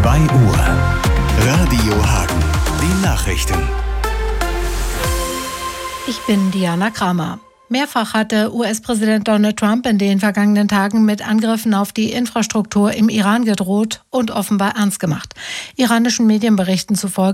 2 Uhr. Radio Hagen. Die Nachrichten. Ich bin Diana Kramer. Mehrfach hatte US-Präsident Donald Trump in den vergangenen Tagen mit Angriffen auf die Infrastruktur im Iran gedroht und offenbar ernst gemacht. Iranischen Medienberichten zufolge